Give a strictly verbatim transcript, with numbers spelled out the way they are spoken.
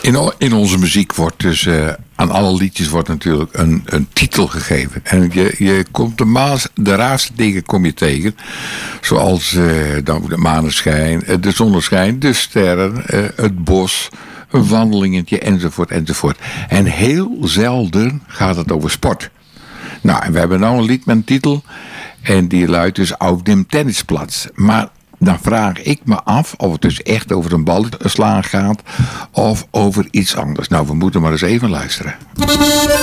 In, in onze muziek wordt dus uh, aan alle liedjes wordt natuurlijk een, een titel gegeven. En je, je komt de, maas, de raarste dingen kom je tegen. Zoals uh, de maneschijn, de zonneschijn, de sterren, uh, het bos, een wandelingetje enzovoort enzovoort. En heel zelden gaat het over sport. Nou, en we hebben nou een lied met een titel. En die luidt dus Auf dem Tennisplatz. Maar dan vraag ik me af of het dus echt over een bal slaan gaat of over iets anders. Nou, we moeten maar eens even luisteren.